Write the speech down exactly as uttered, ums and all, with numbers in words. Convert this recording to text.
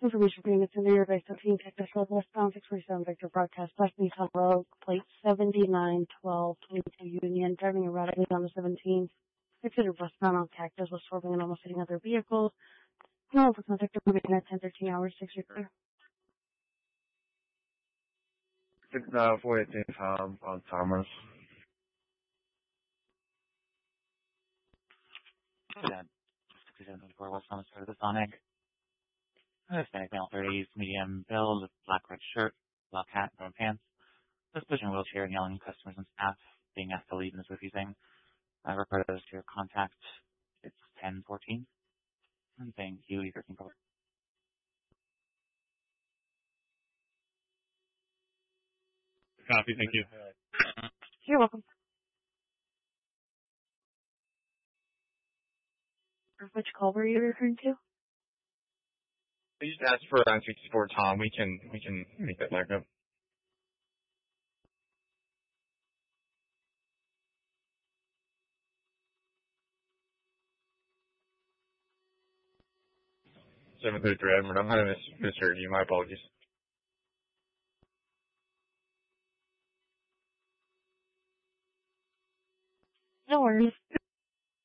Information being it's in New York Base thirteen, Texas Southwestbound six forty-seven Victor Broadcast, West Nissan Road, plate seventy-nine twelve twenty-two Union, driving erratically on the seventeenth. Exited westbound on Cactus, was swerving and almost hitting other vehicles. No, for contact moving at ten thirteen hours, six year. Six uh four eighteen um on Thomas. Then sixty-seven twenty-four West Thomas Road, the Sonic. Hispanic male, thirties, medium build, black red shirt, black hat, brown pants. Just pushing a wheelchair and yelling at customers and staff, being asked to leave and is refusing. I refer those to your contact. It's ten fourteen. And thank you, thirteen four. Copy, thank you. You're welcome. Which call were you referring to? We just asked for nine sixty-four Tom. We can we can make that back up. seven thirty-three Edward. I'm having mis- misheard you. My apologies. No worries.